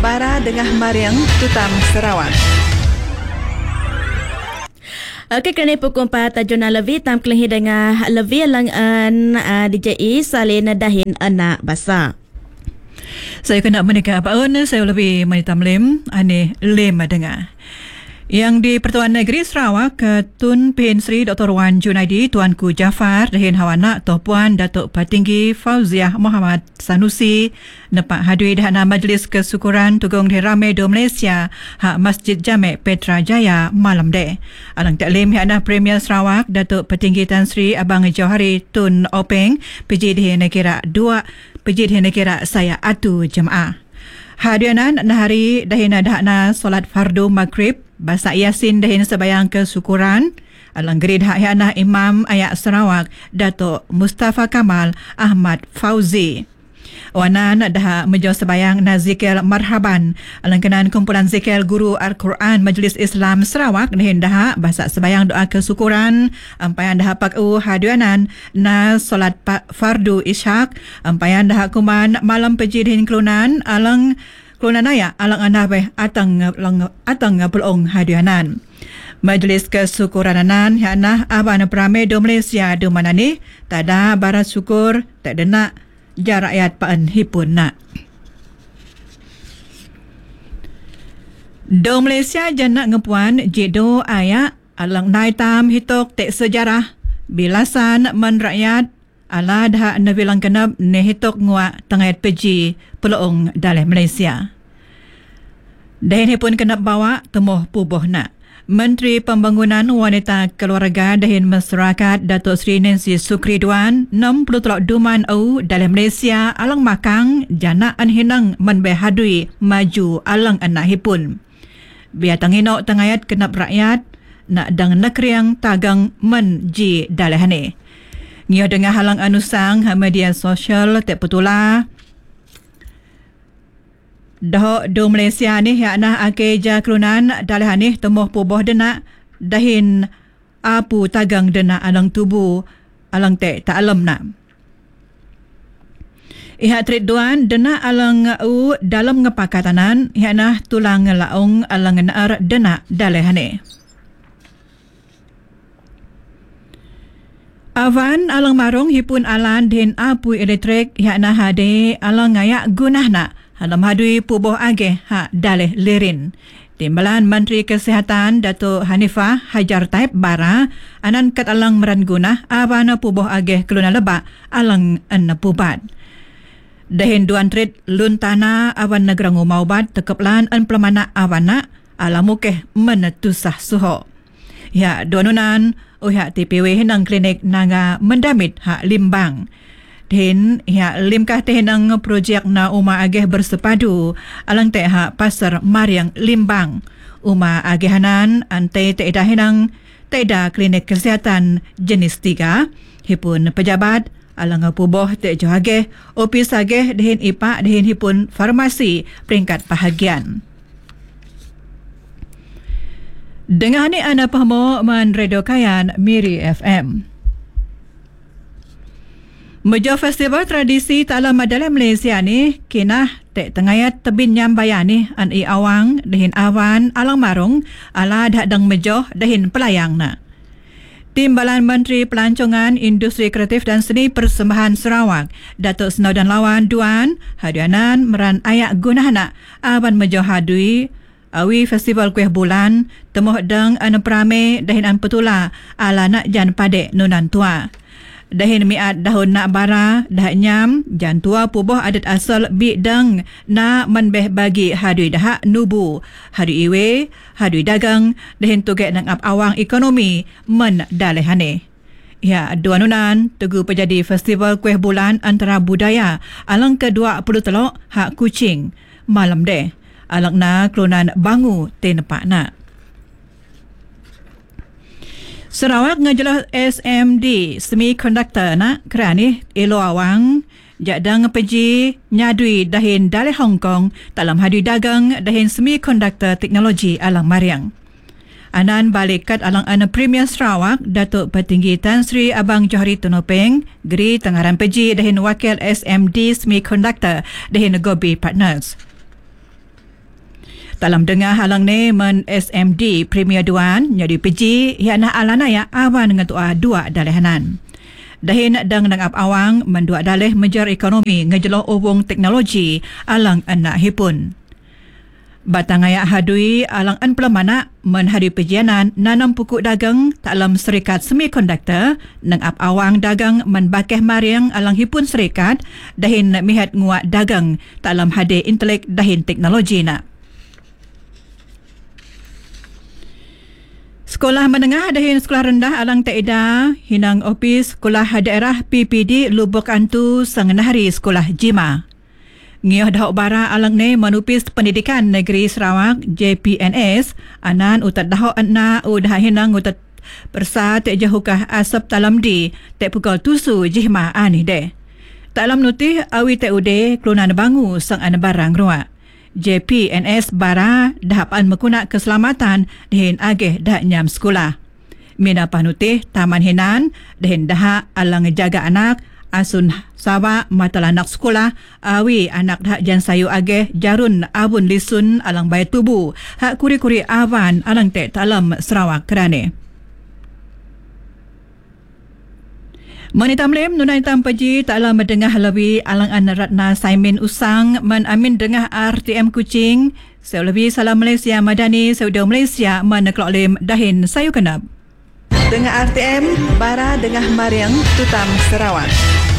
Bara Dengah Mariang Tutam Sarawak. Okey, kerana pukul 4 tajuna lebih tam kelehi dengan lebih lang DJI salin dahin anak basa. Saya kena menikah apa saya lebih manitam lem ane lem dengar. Yang di Pertuan Negeri Sarawak, Tun Pin Sri Dr. Wan Junaidi, Tuanku Jafar, Dahin Hawana, Tuan Puan Datuk Patinggi Fauziah Muhammad Sanusi, Nepak hadui dahana Majlis Kesyukuran Tugong di Ramai do Malaysia, hak Masjid Jamek Petra Jaya malam de. Alang taklim hak Premier Sarawak, Datuk Patinggi Tan Sri Abang Johari Tun Openg, PJ di negara 2, PJ di negara saya atu jemaah. Hadianan hari dahina dahana solat fardu maghrib basa Yasin dahin sebayang kesyukuran alang gerid hak yana Imam Ayak Sarawak Datuk Mustafa Kamal Ahmad Fauzi. Wanan dah menjauh sebayang na zikir marhaban alang kenan kumpulan zikir guru Al-Quran Majlis Islam Sarawak dahin dah basa sebayang doa kesyukuran ampayan dah paku hadianan na solat fardu isyak ampayan dah kuman malam pejidin kelunan alang Kelunanaya alang anabe atang pelong hadianan. Majlis Kesyukuranan yana aban Prame do Malaysia do manani tada barat syukur tak dena jarakyat paan hipun nak. Do Malaysia janak ngepuan jido ayak alang naitam hitok tek sejarah bilasan man rakyat ala dah nabilang kenap nehitok ngua tengayat peji peluang dalam Malaysia. Dahin pun kenap bawa temuh pubuh nak. Menteri Pembangunan Wanita Keluarga dahin Masyarakat Datuk Seri Nancy Sukridwan 60 telok duman au dalam Malaysia alang makang jana anhinang menbehadui maju alang anak hipun. Biatang inok tengayat kenap rakyat nak dang nekriang tagang menji dalahane. Ngia dengan halang anusang media sosial tak petula. Dah do Malaysia ni yakna ake jaklunan dalah ni temuh pubuh dena dahin apu tagang dena alang tubuh alang tak alam nak. Ihat Ridwan dena alang dalam ngepakatanan yakna tulang laung alang nar dena dalah ni. Avan alang marung hipun alan din apu elektrik yakna hade alang ngayak gunahna halam hadui pubuh ageh hak daleh lirin. Timbalan Menteri Kesihatan Datuk Hanifah Hajar Taib Bara anan kat alang meran gunah avana pubuh ageh keluna lebak alang anna pubat. Dahin duan trit luntana awan negara ngumaubat tekeplan an pelemana avana alamukeh menetusah suho. Ya donunan hak TPW nang klinik naga mendamit hak limbang. Den hak limkah teh nang projek na uma ageh bersepadu alang teh hak pasar Mariang limbang. Uma agehanan ante teh dah nang teh dah klinik kesihatan jenis 3 hipun pejabat alang puboh teh jo ageh opis ageh den ipak den hipun farmasi peringkat bahagian. Dengan ni anda pahamo man Radio Kayan Miri FM. Meja festival tradisi Ta'ala Madala Malaysia ni kinah tek tengayat tebin nyam bayani an i awang dahin awan alang marung ala dak dang mejoh dahin pelayang na. Timbalan Menteri Pelancongan Industri Kreatif dan Seni Persembahan Sarawak Datuk Senaudan Lawan Duan hadianan meran ayak gunahna aban mejoh hadui awi festival kuih bulan temuh deng an prame dahin an petula ala nak jan padek nunan tua. Dahin miat dahun nak bara dah nyam jan tua pubuh adat asal bi deng na menbeh bagi hadui dahak nubu hadui iwe hadui dagang dahin tugek nang ap awang ekonomi men dalehane. Ya, dua nunan teguh penjadi festival kuih bulan antara budaya alang ke-20 telok hak Kuching malam deh. Alang na kelunan bangu tenepak na. Sarawak ngajelah SMD Semiconductor na kerani elo awang jadang peji nyadui dahin dalih Hong Kong dalam hadui dagang dahin semiconductor teknologi alang Mariang. Anan balikat alang ana Premier Sarawak Datuk Petinggi Tan Sri Abang Johari Tunopeng geri tengaran peji dahin wakil SMD Semiconductor dahin Gobi Partners. Dalam dengar halang ni men SMD Premier Duan nyadi peji hiana alanaya awan dengan tua dua dalehanan. Dahin dang ap awang mendua daleh menjar ekonomi ngejeloh ubung teknologi alang anak hipun. Batang ayak hadui alang an pelamana menhadi pejianan nanam pukuk dagang dalam serikat semikonduktor nang ap awang dagang menbakeh mariang alang hipun serikat dahin mihat nguak dagang dalam hadi intelek dahin teknologi na. Sekolah menengah dahin sekolah rendah alang Taeda hinang opis sekolah daerah PPD Lubuk Antu sangenahari sekolah Jima. Ngioh dahok bara alang ne manupis pendidikan negeri Sarawak JPNS anan utat dahok anna udah hinang utat persa te jahukah asap talam di te pukul tusu jihma ani de. Talam nutih awi te ude kelunan bangu sang an barang ruak. JPNS bara dahapan mekuna keselamatan dihin ageh dah nyam sekolah. Mina panutih taman hinan dihin daha alang jaga anak asun sawa matalah anak sekolah awi anak dah jan sayu ageh jarun abun lisun alang bayat tubuh hak kuri-kuri awan alang te talam Sarawak kerane. Manita mlem nunai tampaji taklah mendengar lebih alang an Ratna Saimin Usang man amin dengah RTM Kuching. Saya lebih salam Malaysia Madani saudara Malaysia mana kelok lem dahin sayu kenap. Dengar RTM, bara dengah mariang tutam Sarawak.